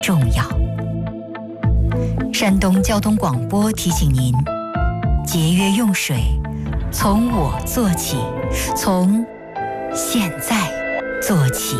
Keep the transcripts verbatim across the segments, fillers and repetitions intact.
重要。山东交通广播提醒您：节约用水，从我做起，从现在做起。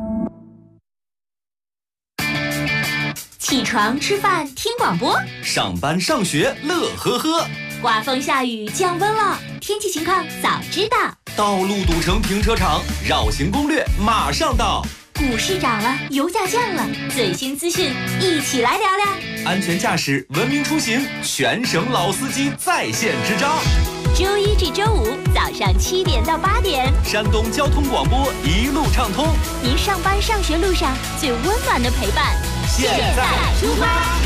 起床吃饭听广播， 上班上学乐呵呵， 刮风下雨降温了，天气情况早知道。 道路堵成停车场，绕行攻略马上到。 股市涨了，油价降了，最新资讯一起来聊聊。 安全驾驶，文明出行，全省老司机在线支招。 周一至周五早上七点到八点， 山东交通广播一路畅通， 您上班上学路上最温暖的陪伴。 现在出发。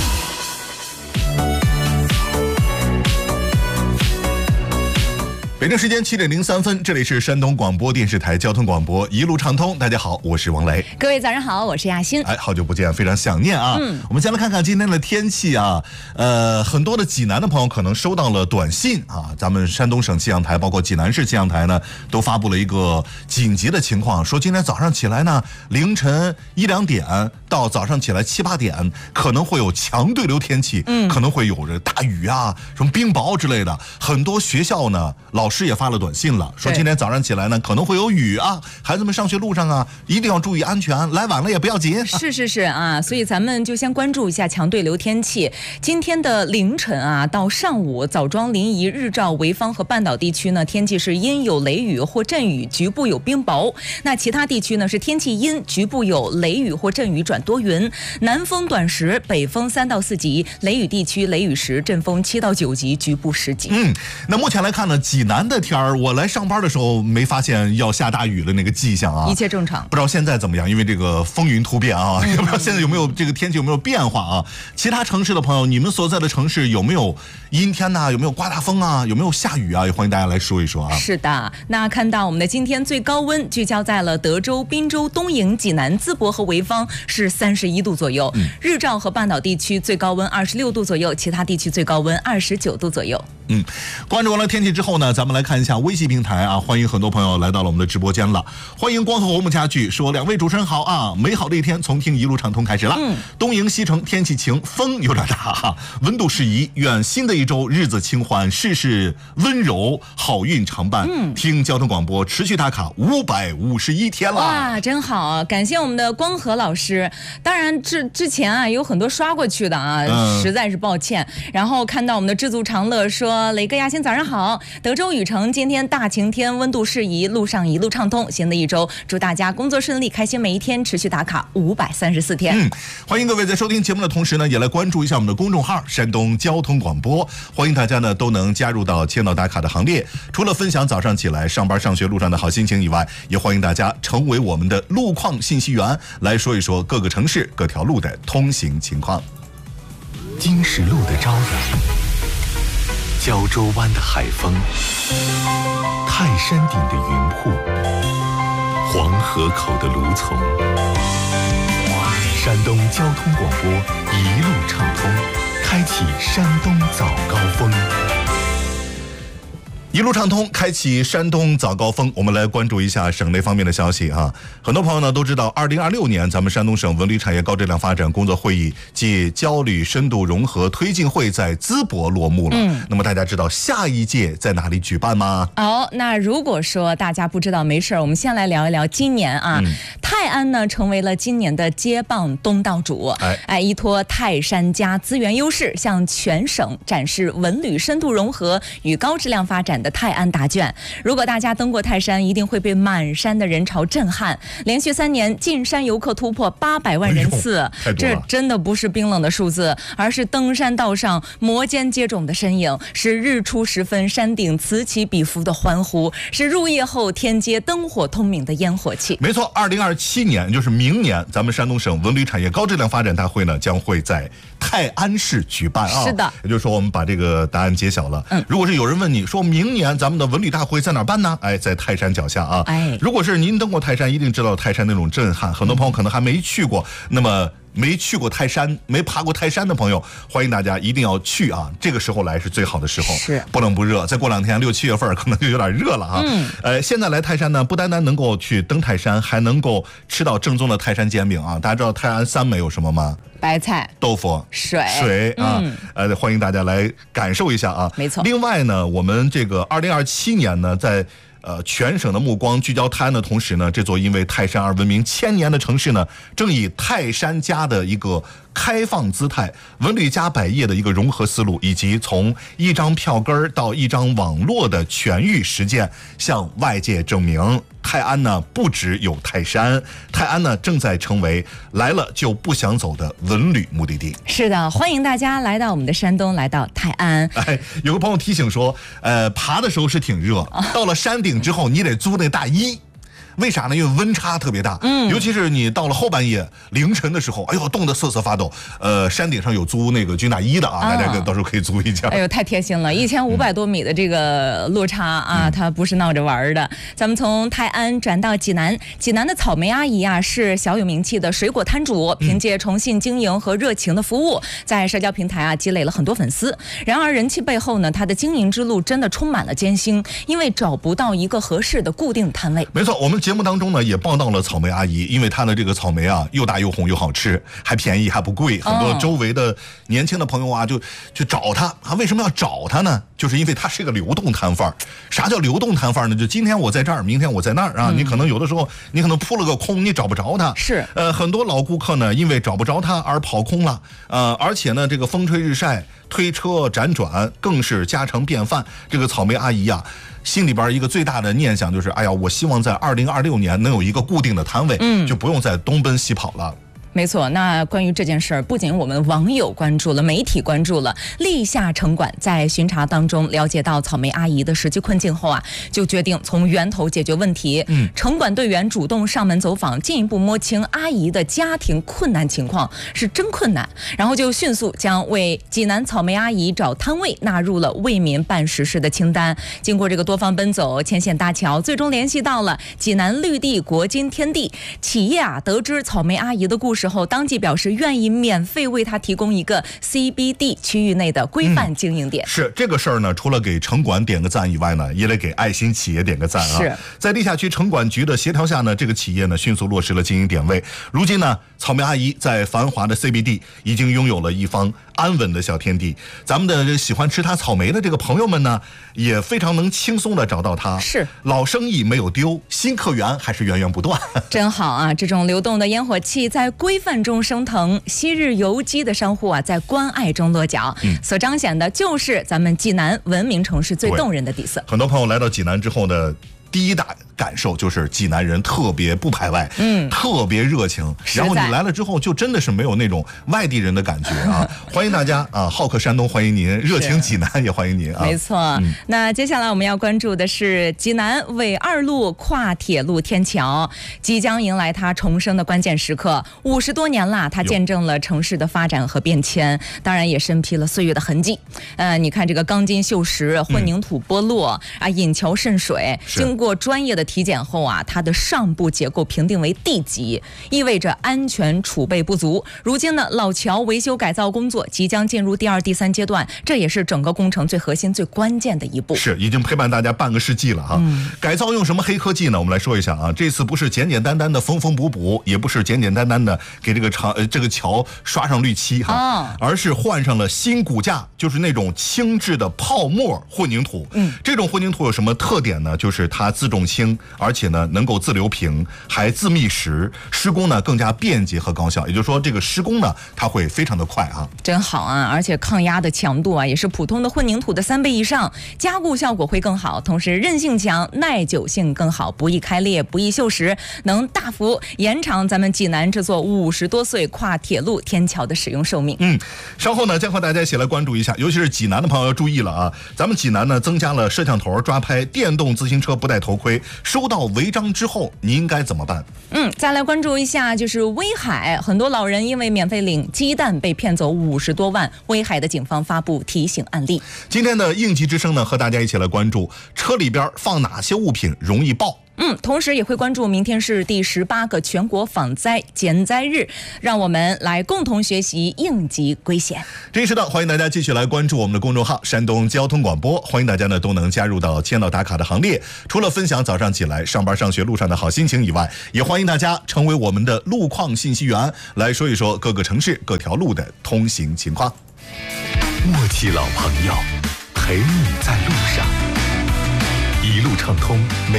北京时间七点零三分，这里是山东广播电视台交通广播一路畅通。大家好，我是王雷。 各位早上好，我是亚欣。 哎，好久不见，非常想念啊。嗯，我们先来看看今天的天气啊。呃，很多的济南的朋友可能收到了短信啊，咱们山东省气象台包括济南市气象台呢，都发布了一个紧急的情况，说今天早上起来呢，凌晨一两点到早上起来七八点，可能会有强对流天气，嗯，可能会有着大雨啊，什么冰雹之类的。很多学校呢，老老师也发了短信了，说今天早上起来呢可能会有雨啊，孩子们上学路上啊一定要注意安全，来晚了也不要紧。 是是是啊，所以咱们就先关注一下强对流天气。今天的凌晨啊到上午，枣庄、临沂、日照、潍坊和半岛地区呢天气是阴有雷雨或阵雨，局部有冰雹。那其他地区呢是天气阴，局部有雷雨或阵雨转多云，南风短时，北风三到四级，雷雨地区雷雨时阵风七到九级，局部十级。 嗯，那目前来看呢，济南的天儿，我来上班的时候没发现要下大雨的那个迹象啊， 一切正常。 不知道现在怎么样，因为这个风云突变啊，也不知道现在有没有这个天气有没有变化啊。其他城市的朋友，你们所在的城市有没有阴天呐、啊？有没有刮大风啊？有没有下雨啊？也欢迎大家来说一说啊。 是的，那看到我们的今天最高温聚焦在了德州、滨州、东营、济南、淄博和潍坊，是三十一度左右。嗯、日照和半岛地区最高温二十六度左右，其他地区最高温二十九度左右。 嗯，关注完了天气之后呢，咱们来看一下微信平台啊，欢迎很多朋友来到了我们的直播间了。欢迎光和红木家具说，两位主持人好啊，美好的一天从听一路畅通开始了。嗯，东营西城天气晴，风有点大哈，温度适宜，愿新的一周日子轻缓，事事温柔，好运常伴。嗯，听交通广播持续打卡五百五十一天了。 哇，真好，感谢我们的光和老师。当然之之前啊有很多刷过去的啊、嗯，实在是抱歉。然后看到我们的知足常乐说，雷哥、亚欣早上好，德州雨城今天大晴天，温度适宜，路上一路畅通。新的一周祝大家工作顺利，开心每一天，持续打卡五百三十四天。 嗯，欢迎各位在收听节目的同时呢，也来关注一下我们的公众号山东交通广播，欢迎大家呢都能加入到签到打卡的行列。除了分享早上起来上班上学路上的好心情以外，也欢迎大家成为我们的路况信息员，来说一说各个城市各条路的通行情况。 金石路的朝阳，胶州湾的海风，泰山顶的云瀑，黄河口的芦丛，山东交通广播一路畅通，开启山东早高峰。 一路畅通，开启山东早高峰。我们来关注一下省内方面的消息哈。很多朋友呢都知道，二零二六年咱们山东省文旅产业高质量发展工作会议暨交旅深度融合推进会在淄博落幕了。嗯，那么大家知道下一届在哪里举办吗？ 哦，那如果说大家不知道，没事，我们先来聊一聊今年啊。嗯、泰安呢成为了今年的接棒东道主，哎，哎依托泰山家资源优势，向全省展示文旅深度融合与高质量发展的泰安答卷。如果大家登过泰山，一定会被满山的人潮震撼。连续三年进山游客突破八百万人次，哎、这真的不是冰冷的数字，而是登山道上摩肩接踵的身影，是日出时分山顶此起彼伏的欢呼，是入夜后天街灯火通明的烟火气。 没错，二零二七年就是明年，咱们山东省文旅产业高质量发展大会呢将会在泰安市举办啊。 是的， 也就是说我们把这个答案揭晓了。嗯，如果是有人问你说明年咱们的文旅大会在哪儿办呢？哎，在泰山脚下啊。哎，如果是您登过泰山，一定知道泰山那种震撼，很多朋友可能还没去过。那么没去过泰山、没爬过泰山的朋友，欢迎大家一定要去啊！这个时候来是最好的时候， 是不冷不热。再过两天六七月份可能就有点热了啊。嗯，呃，现在来泰山呢，不单单能够去登泰山，还能够吃到正宗的泰山煎饼啊！大家知道泰安三美有什么吗？ 白菜、 豆腐、 水、 水啊， 嗯、 呃，欢迎大家来感受一下啊。 没错。 另外呢，我们这个二零二七年呢，在呃，全省的目光聚焦泰安的同时呢，这座因为泰山而闻名千年的城市呢，正以泰山家的一个开放姿态、文旅加百业的一个融合思路，以及从一张票根到一张网络的全域实践，向外界证明，泰安呢不只有泰山，泰安呢正在成为来了就不想走的文旅目的地。 是的，欢迎大家来到我们的山东，来到泰安。 哎，有个朋友提醒说，呃，爬的时候是挺热，到了山顶之后你得租那大衣。为啥呢？因为温差特别大，嗯，尤其是你到了后半夜凌晨的时候，哎呦，冻得瑟瑟发抖。呃，山顶上有租那个军大衣的啊，啊大家到时候可以租一件。 哎呦，太贴心了！一千五百多米的这个落差啊，嗯、它不是闹着玩的。咱们从泰安转到济南，济南的草莓阿姨啊是小有名气的水果摊主，凭借诚信经营和热情的服务，在社交平台啊积累了很多粉丝。然而人气背后呢，她的经营之路真的充满了艰辛，因为找不到一个合适的固定摊位。 没错，我们。节目当中呢，也报道了草莓阿姨，因为她的这个草莓啊，又大又红又好吃，还便宜还不贵，很多周围的年轻的朋友啊，就去找她啊。为什么要找她呢？就是因为她是个流动摊贩。啥叫流动摊贩呢？就今天我在这儿，明天我在那儿啊。嗯、你可能有的时候，你可能扑了个空，你找不着她。 是， 呃，很多老顾客呢，因为找不着她而跑空了。呃，而且呢，这个风吹日晒、推车辗转更是家常便饭。这个草莓阿姨啊。心里边一个最大的念想就是，哎呀，我希望在二零二六年能有一个固定的摊位，嗯，就不用再东奔西跑了。 没错，那关于这件事儿，不仅我们网友关注了，媒体关注了，历下城管在巡查当中了解到草莓阿姨的实际困境后啊，就决定从源头解决问题。嗯，城管队员主动上门走访，进一步摸清阿姨的家庭困难情况，是真困难，然后就迅速将为济南草莓阿姨找摊位纳入了为民办实事的清单。经过这个多方奔走、牵线搭桥，最终联系到了济南绿地国金天地企业啊，得知草莓阿姨的故事后，当即表示愿意免费为他提供一个 C B D 区域内的规范经营点。 嗯、是这个事儿呢，除了给城管点个赞以外呢，也得给爱心企业点个赞啊。 是在地下区城管局的协调下呢，这个企业呢迅速落实了经营点位。如今呢，草莓阿姨在繁华的 C B D 已经拥有了一方安稳的小天地。咱们的喜欢吃它草莓的这个朋友们呢，也非常能轻松的找到它。 是老生意没有丢，新客源还是源源不断。 真好啊！这种流动的烟火气在规范中升腾，昔日游击的商户啊，在关爱中落脚，嗯、所彰显的就是咱们济南文明城市最动人的底色。 很多朋友来到济南之后呢，第一大感受就是济南人特别不排外，嗯，特别热情。然后你来了之后，就真的是没有那种外地人的感觉啊！欢迎大家啊，好客山东欢迎您，热情济南也欢迎您啊！ 没错。嗯、那接下来我们要关注的是济南纬二路跨铁路天桥即将迎来它重生的关键时刻。五十多年了，它见证了城市的发展和变迁，当然也身披了岁月的痕迹。呃，你看这个钢筋锈蚀、混凝土剥落、嗯、啊，引桥渗水，经过专业的体检后啊，它的上部结构评定为地级，意味着安全储备不足。如今呢，老桥维修改造工作即将进入第二、第三阶段，这也是整个工程最核心、最关键的一步。 是，已经陪伴大家半个世纪了哈。嗯、改造用什么黑科技呢？我们来说一下啊。这次不是简简单单的缝缝补补，也不是简简单单的给这个长呃这个桥刷上绿漆哈，哦、而是换上了新骨架，就是那种轻质的泡沫混凝土。嗯，这种混凝土有什么特点呢？就是它自重轻。而且呢，能够自流平，还自密实，施工呢更加便捷和高效。也就是说，这个施工呢，它会非常的快啊， 真好啊！而且抗压的强度啊，也是普通的混凝土的三倍以上，加固效果会更好，同时韧性强，耐久性更好，不易开裂，不易锈蚀，能大幅延长咱们济南这座五十多岁跨铁路天桥的使用寿命。 嗯，稍后呢，将和大家一起来关注一下，尤其是济南的朋友要注意了啊！咱们济南呢，增加了摄像头抓拍电动自行车不戴头盔。收到违章之后，你应该怎么办？ 嗯，再来关注一下，就是威海，很多老人因为免费领鸡蛋被骗走五十多万，威海的警方发布提醒案例。 今天的应急之声呢，和大家一起来关注车里边放哪些物品容易爆。 嗯，同时也会关注明天是第十八个全国防灾减灾日，让我们来共同学习应急归险。 这一时段，欢迎大家继续来关注我们的公众号山东交通广播，欢迎大家呢都能加入到签到打卡的行列。除了分享早上起来上班上学路上的好心情以外，也欢迎大家成为我们的路况信息员，来说一说各个城市各条路的通行情况。 默契老朋友，陪你在路上，一路畅通。